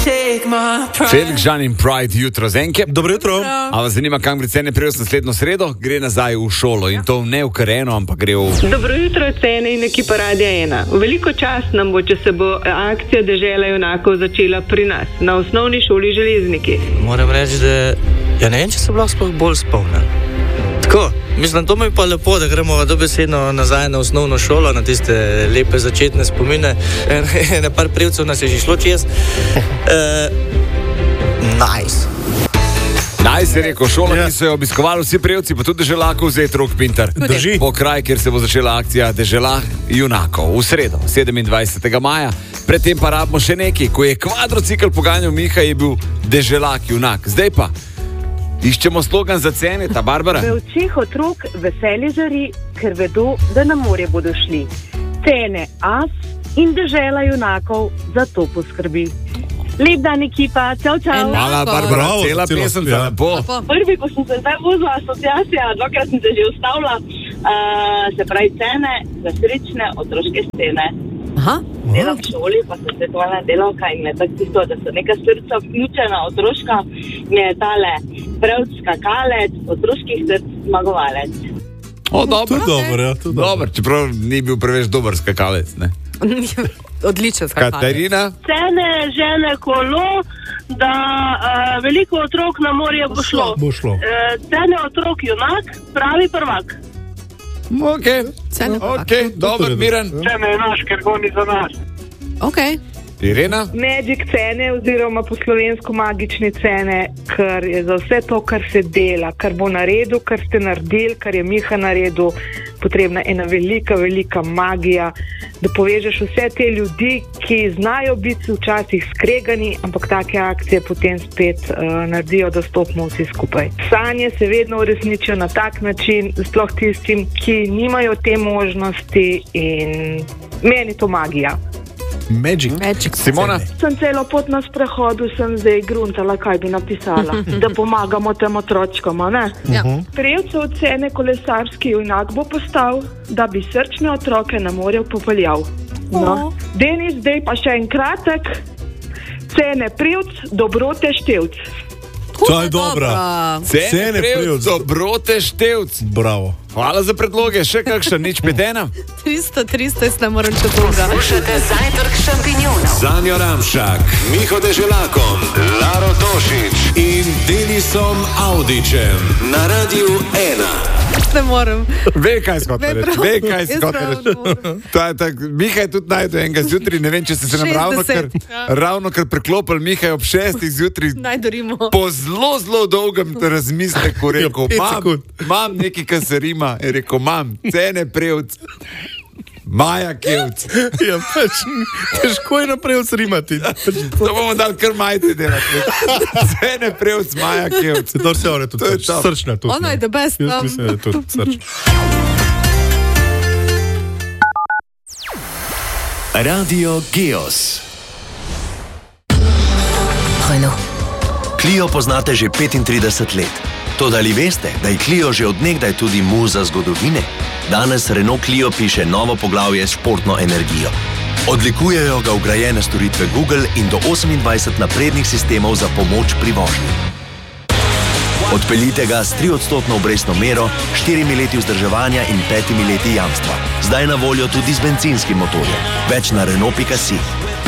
Felix, Žan in Pride, jutro zenke. Dobro jutro. A vas zanima, kam gre Cene Prevc naslednjo sredo? Gre nazaj v šolo in to ne v Kareno, ampak gre v... Dobro jutro, Cene in ekipa Radia 1. Veliko čast nam bo, če se bo akcija Dežela junakov začela pri nas, na osnovni šoli Železniki. Moram reči, da ja ne vem, če se lahko sploh bolj spomnim. Tako, mislim, to mi je pa lepo, da gremo dobesedno nazaj na osnovno šolo, na tiste lepe začetne spomine. Na par prevcev nas je že šlo čez. Nice. Nice je rekel, šola, ki so jo obiskovali vsi prevci, pa tudi Deželakov vzeti Rok Pintar. Drži. Po kraj, kjer se bo začela akcija Dežela junakov. V sredo, 27. maja. Predtem pa rabimo še nekaj. Ko je kvadrocikl poganjal Miha, je bil Deželak junak. Zdaj pa iščemo slogan za Cene, ta Barbara. V očeh otrok veselje žari, ker vedo, da na morje bodo šli. Cene as in Dežela junakov za to poskrbi. Lep dan, ekipa, čau, čau. Hvala, Barbara, cela pesem za lepo. Prvi, ko sem se zdaj vozila asociacija, dvakrat sem se že ustavila, se pravi Cene za srečne otroške scene. Aha. Delam v šoli, pa sem svetovalna delavka in me tako tisto, da so neka srca vključena otroška, mi je tale Prevc skakalec, otroških src zmagovalec. O, dobro. To je dobro, ja. Dobro, čeprav ni bil preveč dober skakalec, ne? Odličen skakalec. Katarina? Cene žene kolo, da veliko otrok na morje bo šlo. Bo šlo. Cene otrok junak, pravi prvak. Ok, dobro, Miran. Cene je naš, ker goni za nas. Ok. Irena? Magic Cene oziroma po slovensko magične cene, ker je za vse to, kar se dela, kar bo naredil, kar ste naredili, kar je Miha naredil, potrebna ena velika, velika magija, da povežeš vse te ljudi, ki znajo biti včasih skregani, ampak take akcije potem spet naredijo, da stopimo vsi skupaj. Sanje se vedno uresničijo na tak način, sploh tistim, ki nimajo te možnosti, in meni to magija. Magic. Simona? Sem celo pot na sprehodu, sem zdaj gruntala, kaj bi napisala, da pomagamo tem otročkom, ne? Ja. Prevcev Cene kolesarski junak bo postal, da bi srčne otroke na morje popeljal. No. Denis, zdaj pa še en kratek. Cene Prevc, dobrote Števc. To je dobra. Cene Prevc, dobrote Števc. Bravo. Hvala za predloge, še kakšen, nič petena? 300, jaz ne moram če dolga. Slušate Zajtrk šampinjonov. Sanjo Ramšak, Miho Deželakom, Laro Tošič in Denisom Audičem na Radiu 1. Ne morem. Ve, kaj skote reči. Miha je tudi najdel enega zjutraj, ne vem, če ste se nam ravno kar preklopili. Miha je ob 6 zjutraj po zelo, zelo dolgem razmisleku rekel, imam nekaj, kar se rima. Je rekel, imam Cene Prevc, Maja Kevc. Ja, pač, težko je na Prevc rimati. To bomo dali kar majte delati. Cene Prevc, Maja Kevc. To se je tudi srčna. Ona je the best. Jaz mislim, da je tudi srčna. Radio Geos. Clio poznate že 35 let. Toda ali veste, da je Clio že od nekdaj tudi muza zgodovine? Danes Renault Clio piše novo poglavje s športno energijo. Odlikujejo ga vgrajene storitve Google in do 28 naprednih sistemov za pomoč pri vožnji. Odpeljite ga s 3% obrestno mero, 4 leti vzdrževanja in 5 leti jamstva. Zdaj na voljo tudi z bencinskim motorjem. Več na Renault.si.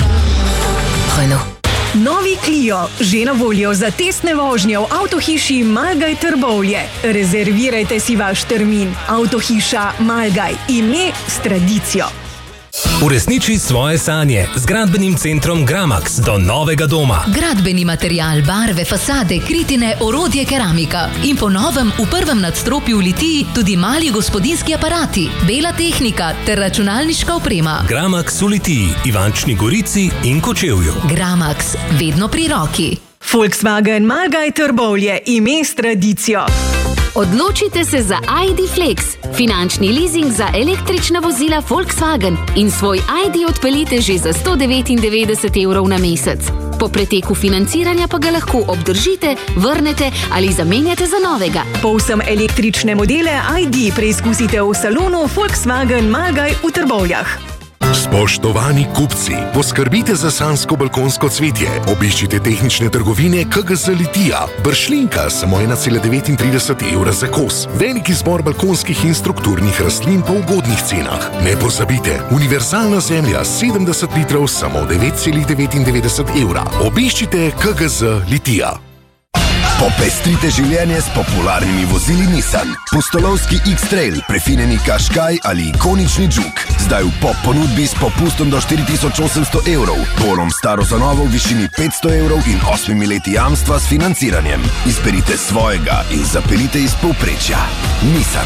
Novi Clio, že na voljo za testne vožnje v avtohiši Malgaj Trbovlje. Rezervirajte si vaš termin. Avtohiša Malgaj, ime s tradicijo. Uresniči svoje sanje z gradbenim centrom Gramax do novega doma. Gradbeni material, barve, fasade, kritine, orodje, keramika. In po novem v prvem nadstropju v Litiji tudi mali gospodinski aparati, bela tehnika ter računalniška oprema. Gramax v Litiji, Ivančni Gorici in Kočevju. Gramax, vedno pri roki. Volkswagen Malgaj Trbovlje, ime s tradicijo. Odločite se za ID Flex, finančni leasing za električna vozila Volkswagen in svoj ID odpeljite že za 199 evrov na mesec. Po preteku financiranja pa ga lahko obdržite, vrnete ali zamenjate za novega. Povsem električne modele ID preizkusite v salonu Volkswagen Malgaj v Trbovljah. Spoštovani kupci, poskrbite za sanjsko balkonsko cvetje. Obiščite tehnične trgovine KGZ Litija. Bršlinka samo 1,39 evra za kos. Veliki izbor balkonskih in strukturnih rastlin po ugodnih cenah. Ne pozabite, univerzalna zemlja 70 litrov samo 9,99 evra. Obiščite KGZ Litija. Popestrite življenje s popularnimi vozili Nissan. Pustolovski X-Trail, prefinjeni Qashqai ali ikonični Juke. Zdaj v pop ponudbi s popustom do 4800 evrov. Polom staro za novo v višini 500 evrov in 8 leti jamstva s financiranjem. Izberite svojega in zapeljite iz povprečja. Nissan.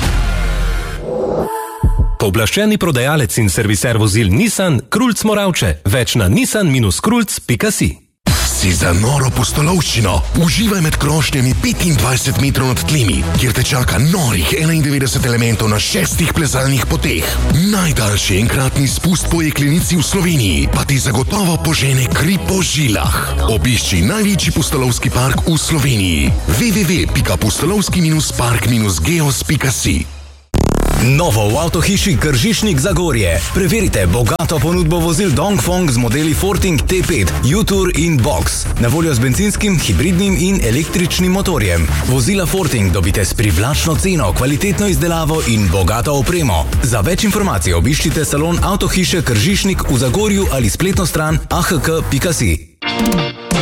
Pooblaščeni prodajalec in serviser vozil Nissan, Krulc Moravče. Več na nissan-krulc.si. Si za noro pustolovščino? Uživaj med krošnjami 25 metrov nad tlemi, kjer te čaka norih 91 elementov na 6 plezalnih poteh. Najdaljši enkratni spust po jeklenici v Sloveniji pa ti zagotovo požene kri po žilah. Obišči največji pustolovski park v Sloveniji. www.pustolovski-park-geos.si. Novo v avtohiši Kržišnik Zagorje. Preverite bogato ponudbo vozil Dongfeng z modeli Forting T5, U-Tour in Box. Na voljo z benzinskim, hibridnim in električnim motorjem. Vozila Forting dobite s privlačno ceno, kvalitetno izdelavo in bogato opremo. Za več informacij obiščite salon avtohiše Kržišnik v Zagorju ali spletno stran ahk.si.